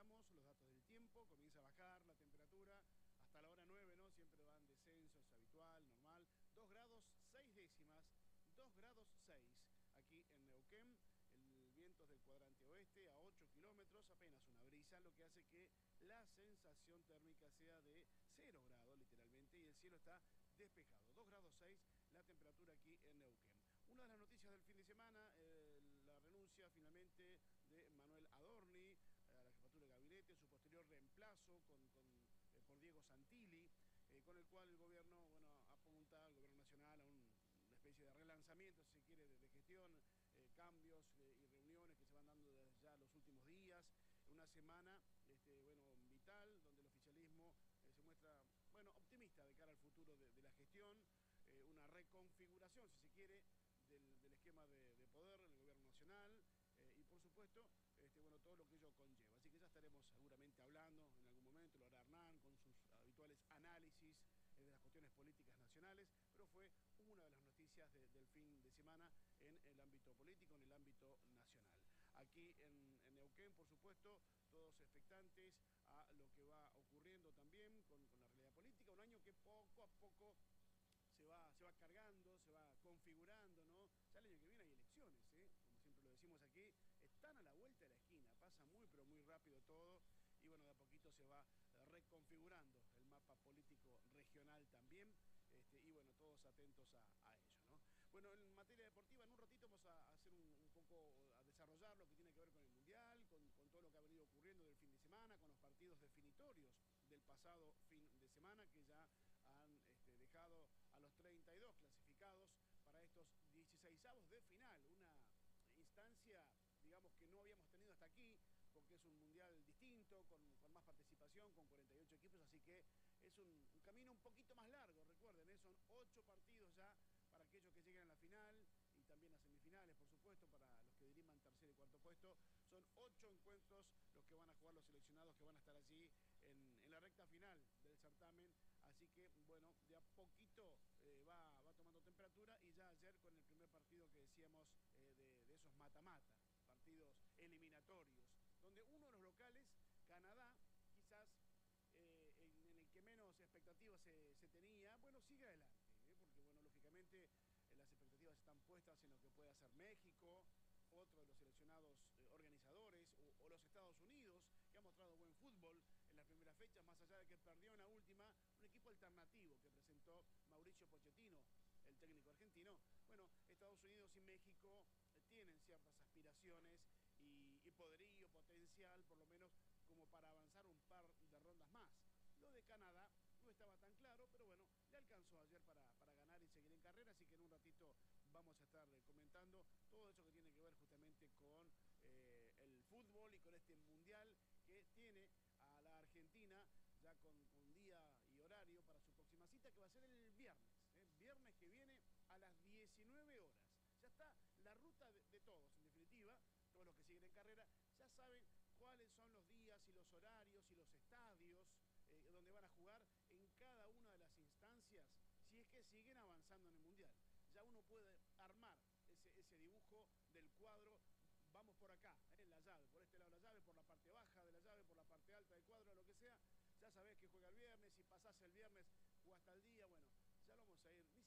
miramos los datos del tiempo, comienza a bajar la temperatura hasta la hora 9, ¿no? Siempre va en descenso, es habitual, normal. 2 grados 6 décimas, 2 grados 6 aquí en Neuquén. El viento es del cuadrante oeste a 8 kilómetros, apenas una brisa, lo que hace que la sensación térmica sea de 0 grados literalmente y el cielo está despejado. 2 grados 6 la temperatura aquí en Neuquén. Una de las noticias del fin de semana, la renuncia finalmente de Manuel Adorni a la jefatura de gabinete, su posterior reemplazo por Diego Santilli, con el cual el gobierno apunta, el gobierno nacional, a una especie de relanzamiento, si se quiere, de gestión, cambios y reuniones que se van dando desde ya los últimos días. Una semana vital, donde el oficialismo se muestra optimista de cara al futuro de la gestión, una reconfiguración, si se quiere, del esquema de poder en el gobierno nacional y por supuesto todo lo que ello conlleva. Así que ya estaremos seguramente hablando en algún momento, lo hará Hernán con sus habituales análisis de las cuestiones políticas nacionales, pero fue una de las noticias del fin de semana en el ámbito político, en el ámbito nacional. Aquí en Neuquén, por supuesto, todos expectantes a lo que va ocurriendo también con la realidad política, un año que poco a poco se va cargando, se va configurando, ¿no? Ya el año que viene hay elecciones, como siempre lo decimos aquí, están a la vuelta de la esquina, pasa muy pero muy rápido todo y de a poquito se va reconfigurando el mapa político regional también todos atentos a ello, ¿no? Bueno, en materia deportiva, en un ratito vamos a hacer un poco, a desarrollar lo que tiene que ver con el Mundial, con todo lo que ha venido ocurriendo del fin de semana, con los partidos definitorios del pasado fin de semana que ya han dejado a los 32 clasificados para estos 16avos de final, una instancia, digamos, que no habíamos tenido hasta aquí, porque es un mundial distinto, con más participación, con 48 equipos, así que es un camino un poquito más largo, recuerden, son 8 partidos ya para aquellos que lleguen a la final y también a semifinales, por supuesto, para los que diriman tercer y cuarto puesto. Son 8 encuentros los que van a jugar los seleccionados que van a estar allí en la recta final del certamen. Así que, de a poquito va tomando temperatura y ya ayer con el primer partido que decíamos de esos mata-mata, partidos eliminatorios, donde uno de los locales, Canadá, quizás en el que menos expectativas se tenía, sigue adelante, porque lógicamente las expectativas están puestas en lo que puede hacer México, otro de los seleccionados organizadores, o los Estados Unidos, que ha mostrado buen fútbol en las primeras fechas, más allá de que perdió en la última, un equipo alternativo que presentó Mauricio Pochettino, el técnico argentino. Estados Unidos y México tienen ciertas aspiraciones y poderío, potencial, por lo menos como para avanzar un par de rondas más. Lo de Canadá no estaba tan claro, pero le alcanzó ayer para ganar y seguir en carrera, así que en un ratito vamos a estar comentando todo eso que tiene que ver justamente con el fútbol y con este mundial que tiene a la Argentina ya con día y horario para su próxima cita, que va a ser el viernes que viene a las 19 horas. Ya está la ruta de todos, en definitiva, todos los que siguen en carrera, ya saben cuáles son los días y los horarios y los estadios donde van a jugar en cada una de las instancias, si es que siguen avanzando en el Mundial. Ya uno puede armar ese dibujo del cuadro, vamos por acá, en la llave, por este lado de la llave, por la parte baja de la llave, por la parte alta del cuadro, lo que sea, ya sabés que juega el viernes, si pasás el viernes o hasta el día, ya lo vamos a ir, ni